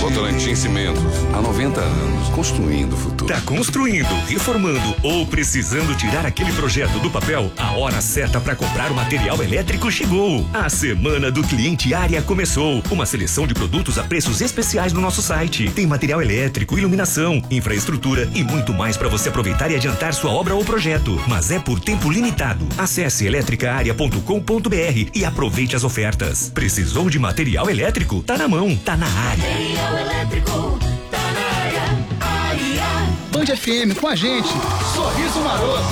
Votorantim Cimentos, há 90 anos, construindo o futuro. Tá construindo, reformando ou precisando tirar aquele projeto do papel? A hora certa para comprar o material elétrico chegou. A Semana do Cliente Área começou. Uma seleção de produtos a preços especiais no nosso site. Tem material elétrico, iluminação, infraestrutura e muito mais para você aproveitar e adiantar sua obra ou projeto. Mas é por tempo limitado. Acesse eletricaarea.com.br e aproveite as ofertas. Precisou de material elétrico? Tá na mão, tá na área. Material elétrico, tá na área. Band FM com a gente. Sorriso Maroto.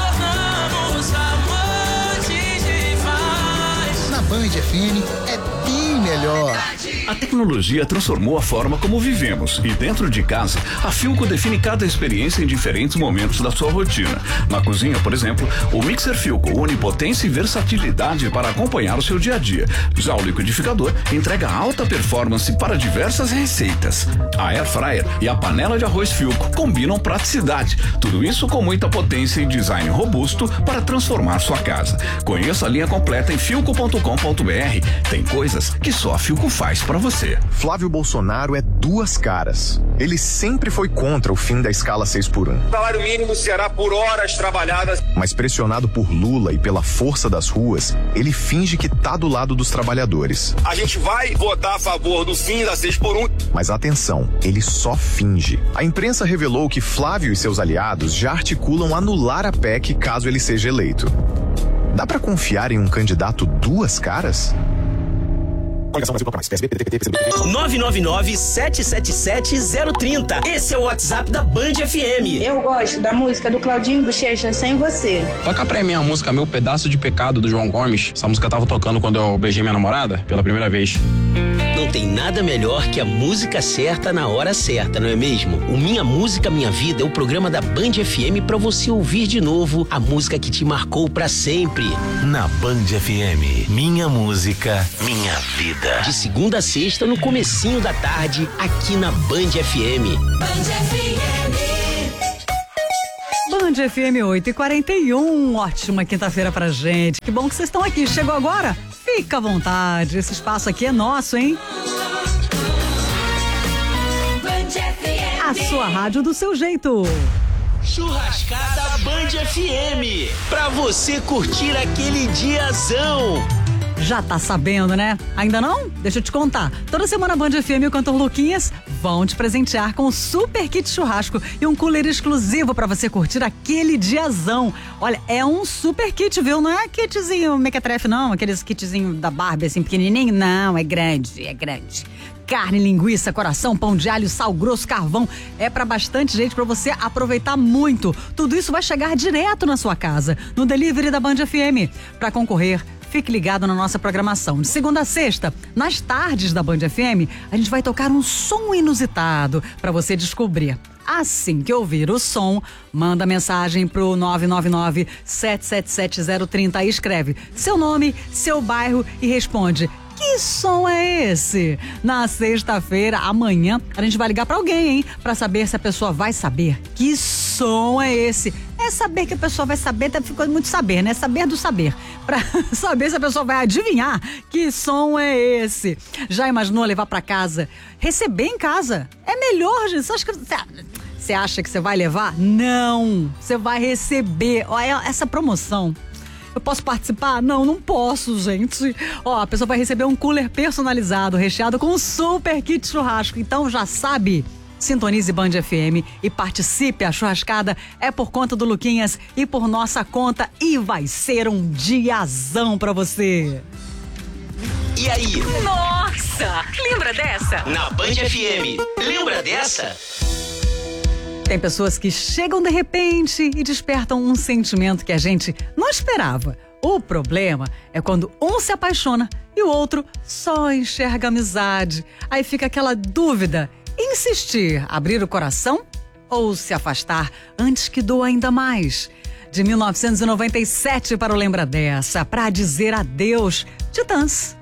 Na Band FM é bem melhor. A tecnologia transformou a forma como vivemos e dentro de casa, a Philco define cada experiência em diferentes momentos da sua rotina. Na cozinha, por exemplo, o Mixer Philco une potência e versatilidade para acompanhar o seu dia a dia. Já o liquidificador entrega alta performance para diversas receitas. A Air Fryer e a panela de arroz Philco combinam praticidade. Tudo isso com muita potência e design robusto para transformar sua casa. Conheça a linha completa em philco.com.br. Tem coisas que só a Philco faz para você. Flávio Bolsonaro é duas caras. Ele sempre foi contra o fim da escala 6x1. O salário mínimo será por horas trabalhadas. Mas pressionado por Lula e pela força das ruas, ele finge que tá do lado dos trabalhadores. A gente vai votar a favor do fim da 6x1. Mas atenção, ele só finge. A imprensa revelou que Flávio e seus aliados já articulam anular a PEC caso ele seja eleito. Dá pra confiar em um candidato duas caras? 999-777-030. Esse é o WhatsApp da Band FM. Eu gosto da música do Claudinho Bochecha, Sem Você. Toca pra mim a música Meu Pedaço de Pecado, do João Gomes. Essa música tava tocando quando eu beijei minha namorada pela primeira vez. Não tem nada melhor que a música certa na hora certa, não é mesmo? O Minha Música Minha Vida é o programa da Band FM pra você ouvir de novo a música que te marcou pra sempre. Na Band FM, Minha Música Minha Vida. De segunda a sexta, no comecinho da tarde, aqui na Band FM. Band FM. Band FM 8h41, ótima quinta-feira pra gente. Que bom que vocês estão aqui. Chegou agora? Fica à vontade, esse espaço aqui é nosso, hein? Band FM. A sua rádio do seu jeito. Churrascada Band FM, pra você curtir aquele diazão. Já tá sabendo, né? Ainda não? Deixa eu te contar. Toda semana a Band FM e o cantor Luquinhas vão te presentear com um super kit churrasco e um cooler exclusivo pra você curtir aquele diazão. Olha, é um super kit, viu? Não é kitzinho mequetrefe, não. Aqueles kitzinho da Barbie, assim, pequenininho. Não, é grande, é grande. Carne, linguiça, coração, pão de alho, sal grosso, carvão. É pra bastante gente, pra você aproveitar muito. Tudo isso vai chegar direto na sua casa, no delivery da Band FM. Pra concorrer, fique ligado na nossa programação. De segunda a sexta, nas tardes da Band FM, a gente vai tocar um som inusitado pra você descobrir. Assim que ouvir o som, manda mensagem pro 999-777-030 e escreve seu nome, seu bairro e responde: que som é esse? Na sexta-feira, amanhã, a gente vai ligar pra alguém, hein? Pra saber se a pessoa vai saber que som é esse. É saber que a pessoa vai saber, tá ficando muito saber, né? Saber do saber. Pra saber se a pessoa vai adivinhar que som é esse. Já imaginou levar pra casa? Receber em casa? É melhor, gente. Você acha que você vai levar? Não. Você vai receber. Olha essa promoção. Eu posso participar? Não, não posso, gente. Ó, a pessoa vai receber um cooler personalizado, recheado com um super kit churrasco. Então já sabe, sintonize Band FM e participe. A churrascada é por conta do Luquinhas e por nossa conta e vai ser um diazão pra você. E aí? Nossa, lembra dessa? Na Band FM, lembra dessa? Tem pessoas que chegam de repente e despertam um sentimento que a gente não esperava. O problema é quando um se apaixona e o outro só enxerga amizade. Aí fica aquela dúvida: insistir, abrir o coração ou se afastar antes que doa ainda mais? De 1997 para o Lembra Dessa, para dizer adeus, Titãs.